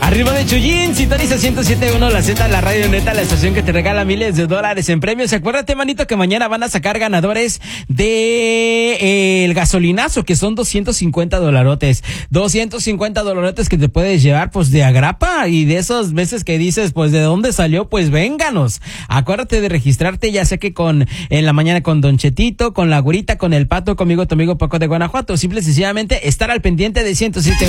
Arriba de Chuyín, sintoniza 107.1 La Z, la radio neta, la estación que te regala miles de dólares en premios. Acuérdate, manito, que mañana van a sacar ganadores de el gasolinazo, que son $250. $250 que te puedes llevar, pues, de agrapa. Y de esos veces que dices, pues, ¿de dónde salió? Pues, vénganos. Acuérdate de registrarte, ya sé que en la mañana con Don Chetito, con la Güerita, con el Pato, conmigo, tu amigo Paco de Guanajuato. Simple y sencillamente estar al pendiente de 107.